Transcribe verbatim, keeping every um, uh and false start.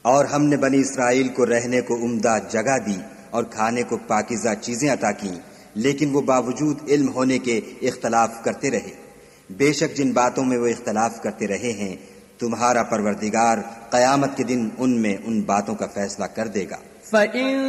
और हमने बनी इसराइल को रहने को उम्दा जगह दी और खाने को पाकीज़ा चीजें अता की, लेकिन वो बावजूद इल्म होने के इख्तलाफ करते रहे। बेशक जिन बातों में वो इख्तलाफ करते रहे हैं, तुम्हारा परवरदिगार क़यामत के दिन उनमें उन बातों का फैसला कर देगा।